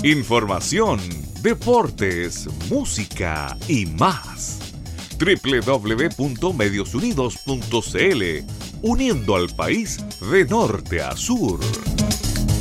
Información, deportes, música y más. www.mediosunidos.cl, uniendo al país de norte a sur.